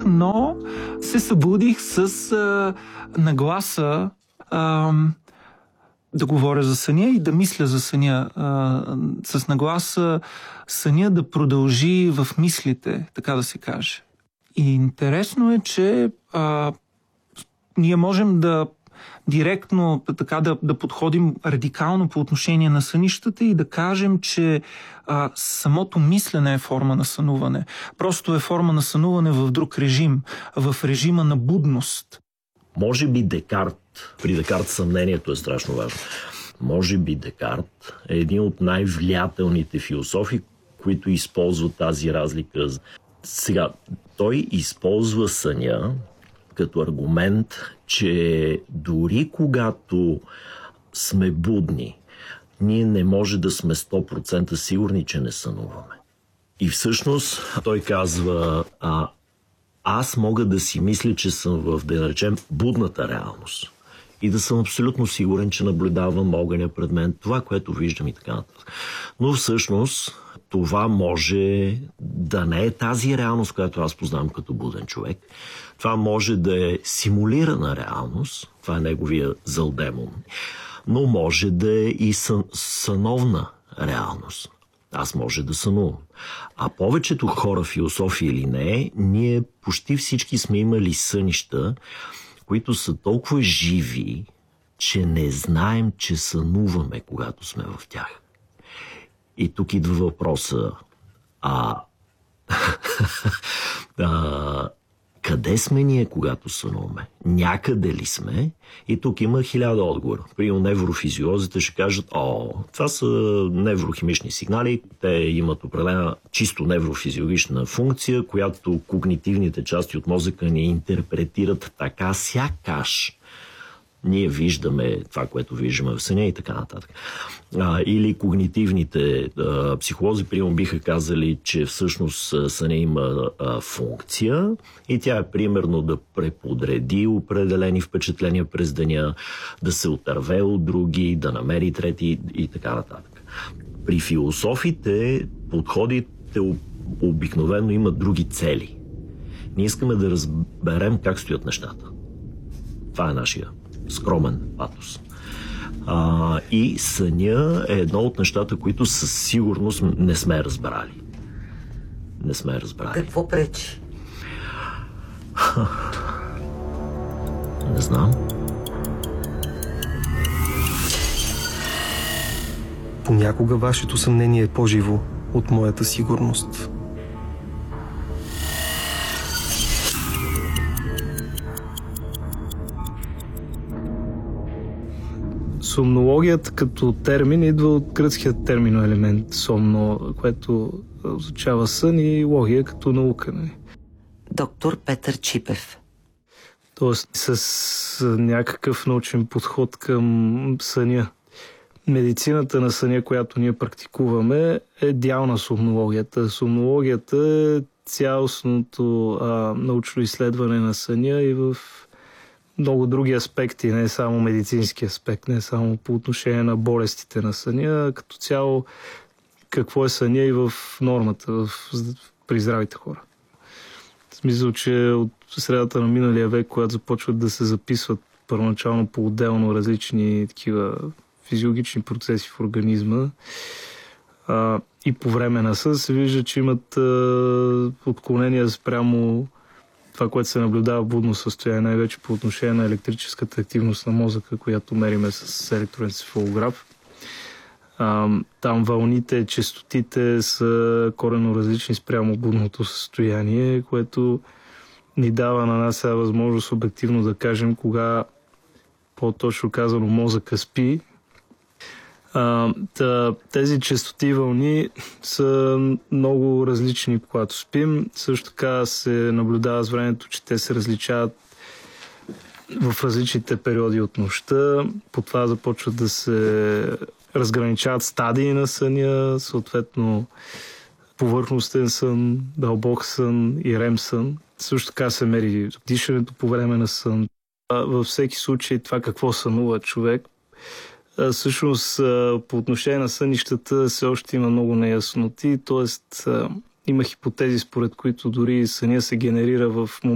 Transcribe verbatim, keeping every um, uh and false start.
но се събудих с а, нагласа а, да говоря за съня и да мисля за съня. А, с нагласа съня да продължи в мислите, така да се каже. И интересно е, че а, ние можем да директно така да, да подходим радикално по отношение на сънищата и да кажем, че а, самото мислене е форма на сънуване. Просто е форма на сънуване в друг режим, в режима на будност. Може би Декарт, при Декарт съмнението е страшно важно, може би Декарт е един от най-влиятелните философи, които използват тази разлика. Сега, той използва съня като аргумент, че дори когато сме будни, ние не може да сме сто процента сигурни, че не сънуваме. И всъщност той казва, а, аз мога да си мисля, че съм в, да наречем, будната реалност. И да съм абсолютно сигурен, че наблюдавам огъня пред мен, това, което виждам и така нататък. Но всъщност това може да не е тази реалност, която аз познавам като буден човек. Това може да е симулирана реалност, това е неговия зъл демон, но може да е и сън, съновна реалност. Аз може да сънувам. А повечето хора, философи или не, ние почти всички сме имали сънища, които са толкова живи, че не знаем, че сънуваме, когато сме в тях. И тук идва въпроса, а, а къде сме ние, когато сънуваме? Някъде ли сме? И тук има хиляда отговора. При неврофизиолозите ще кажат, о, това са неврохимични сигнали, те имат определена чисто неврофизиологична функция, която когнитивните части от мозъка ни интерпретират така, сякаш ние виждаме това, което виждаме в съня и така нататък. А, или когнитивните а, психолози, примерно, биха казали, че всъщност съня има а, функция и тя е примерно да преподреди определени впечатления през деня, да се отърве от други, да намери трети и така нататък. При философите подходите обикновено имат други цели. Ние искаме да разберем как стоят нещата. Това е нашия скромен патос. А, и съня е едно от нещата, които със сигурност не сме разбрали. Не сме разбрали. Какво пречи? Не знам. Понякога вашето съмнение е по-живо от моята сигурност. Сомнологията като термин идва от гръцкият термин елемент сомно, което означава сън, и логия като наука. Не? Доктор Петър Чипев. Тоест с някакъв научен подход към съня. Медицината на съня, която ние практикуваме, е дял на сомнологията. Сомнологията е цялостното а, научно изследване на съня и в много други аспекти, не само медицински аспект, не само по отношение на болестите на съня, като цяло какво е съня и в нормата, в, при здравите хора. В смисъл, че от средата на миналия век, когато започват да се записват първоначално по-отделно различни такива физиологични процеси в организма, а, и по време на сън се вижда, че имат а, отклонения спрямо това, което се наблюдава в будно състояние, най-вече по отношение на електрическата активност на мозъка, която мериме с електроенцефалограф. А, там вълните, честотите са коренно различни спрямо будното състояние, което ни дава на нас сега възможност обективно да кажем кога, по-точно казано, мозъка спи. А, тъ, тези честоти вълни са много различни, когато спим. Също така се наблюдава с времето, че те се различават в различните периоди от нощта. По това започват да се разграничават стадии на съня, съответно повърхностен сън, дълбок сън и рем сън. Също така се мери дишането по време на сън. Във всеки случай това какво сънува човек. Всъщност по отношение на сънищата все още има много неясноти, т.е. има хипотези, според които дори съня се генерира в момента,